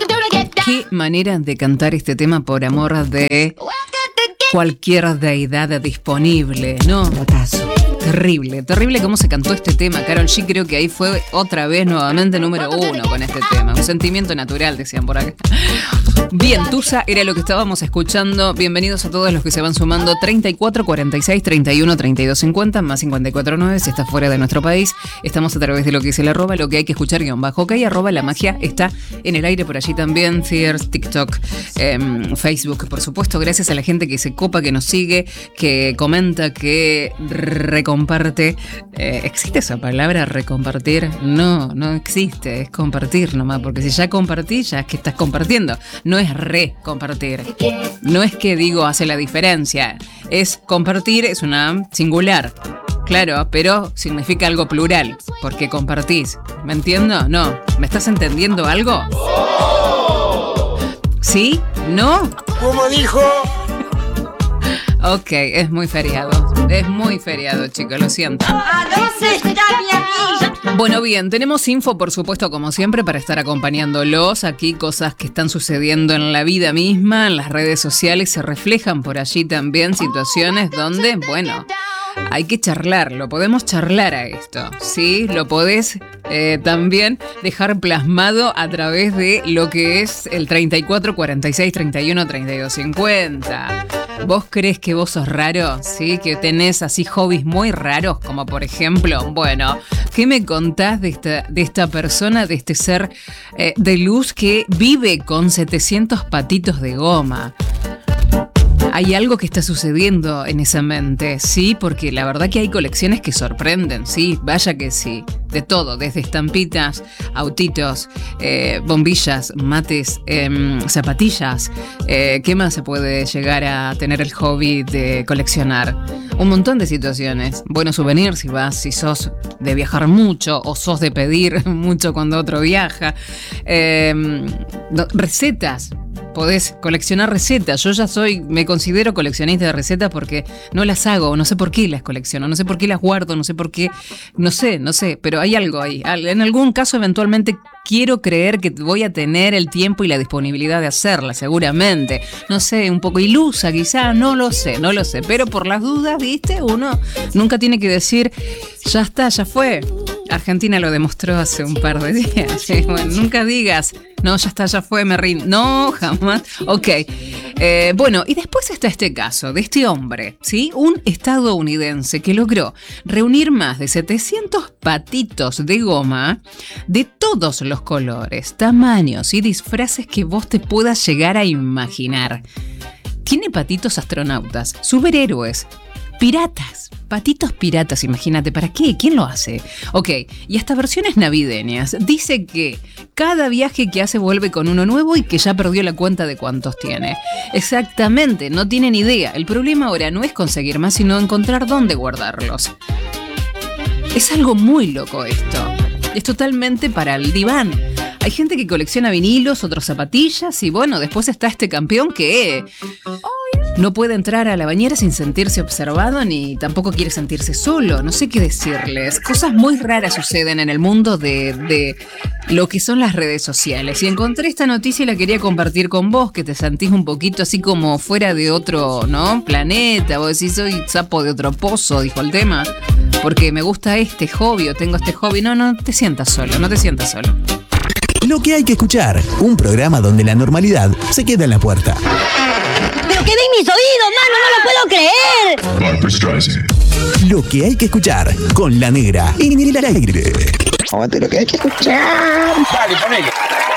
Qué manera de cantar este tema por amor de cualquier deidad disponible, ¿no? Terrible, terrible cómo se cantó este tema. Karol G creo que ahí fue otra vez nuevamente número 1 con este tema. Un sentimiento natural, decían por acá. Bien, Tusa era lo que estábamos escuchando. Bienvenidos a todos los que se van sumando. 34 46 31 32 50 más 54 9 si estás fuera de nuestro país. Estamos a través de lo que es el arroba, lo que hay que escuchar _ok, arroba la magia está en el aire por allí también. Fears, TikTok, Facebook, por supuesto. Gracias a la gente que se copa, que nos sigue, que comenta, que recomparte. ¿Existe esa palabra, recompartir? No existe, es compartir nomás, porque si ya compartí, ya es que estás compartiendo. No es recompartir. No es que digo hace la diferencia. Es compartir, es una singular. Claro, pero significa algo plural, porque compartís. ¿Me entiendo? No. ¿Me estás entendiendo algo? ¿Sí? ¿No? ¿Cómo dijo? Ok, es muy feriado. Es muy feriado, chicos, lo siento. ¿A dónde está mi amiga? Bueno, bien, tenemos info, por supuesto, como siempre, para estar acompañándolos. Aquí cosas que están sucediendo en la vida misma, en las redes sociales, se reflejan por allí también situaciones donde, bueno, hay que charlar, lo podemos charlar a esto, ¿sí? Lo podés también dejar plasmado a través de lo que es el 34 46 31 32 50. ¿Vos crees que vos sos raro? ¿Sí? Que tenés así hobbies muy raros, como por ejemplo, bueno, ¿qué me contás de esta persona, de este ser de luz que vive con 700 patitos de goma? Hay algo que está sucediendo en esa mente, sí, porque la verdad que hay colecciones que sorprenden, sí, vaya que sí, de todo, desde estampitas, autitos, bombillas, mates, zapatillas, ¿qué más se puede llegar a tener el hobby de coleccionar? Un montón de situaciones, buenos souvenirs si vas, si sos de viajar mucho o sos de pedir mucho cuando otro viaja, recetas. Podés coleccionar recetas. Yo ya me considero coleccionista de recetas porque no las hago, no sé por qué las colecciono, no sé por qué las guardo, no sé por qué, no sé, pero hay algo ahí. En algún caso eventualmente quiero creer que voy a tener el tiempo y la disponibilidad de hacerla, seguramente. No sé, un poco ilusa quizá, no lo sé, pero por las dudas, ¿viste? Uno nunca tiene que decir, ya está, ya fue. Argentina lo demostró hace un par de días. Bueno, nunca digas, no, ya está, ya fue, me rindo. No, jamás. Ok. Bueno, y después está este caso de este hombre, ¿sí? Un estadounidense que logró reunir más de 700 patitos de goma de todos los colores, tamaños y disfraces que vos te puedas llegar a imaginar. Tiene patitos astronautas, superhéroes, piratas, patitos piratas, imagínate, ¿para qué? ¿Quién lo hace? Ok, y hasta versiones navideñas. Dice que cada viaje que hace vuelve con uno nuevo y que ya perdió la cuenta de cuántos tiene. Exactamente, no tienen idea. El problema ahora no es conseguir más, sino encontrar dónde guardarlos. Es algo muy loco esto. Es totalmente para el diván. Hay gente que colecciona vinilos, otros zapatillas y bueno, después está este campeón que no puede entrar a la bañera sin sentirse observado ni tampoco quiere sentirse solo. No sé qué decirles. Cosas muy raras suceden en el mundo de lo que son las redes sociales. Y encontré esta noticia y la quería compartir con vos, que te sentís un poquito así como fuera de otro, ¿no? Planeta. Vos decís, soy sapo de otro pozo, dijo el tema. Porque me gusta este hobby o tengo este hobby. No te sientas solo, no te sientas solo. Lo que hay que escuchar, un programa donde la normalidad se queda en la puerta. ¡Pero que ven mis oídos, mano! ¡No lo puedo creer! Barbra Streisand. Lo que hay que escuchar, con La Negra en el aire. Aguante lo que hay que escuchar. Dale, ponele.